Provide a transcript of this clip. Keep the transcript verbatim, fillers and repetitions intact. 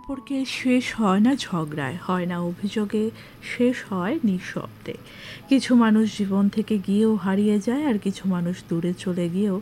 সম্পর্কে শেষ হয় না ঝগড়ায়, হয় না অভিযোগে, শেষ হয় নিঃশব্দে। কিছু মানুষ জীবন থেকে গিয়েও হারিয়ে যায়, আর কিছু মানুষ দূরে চলে গিয়েও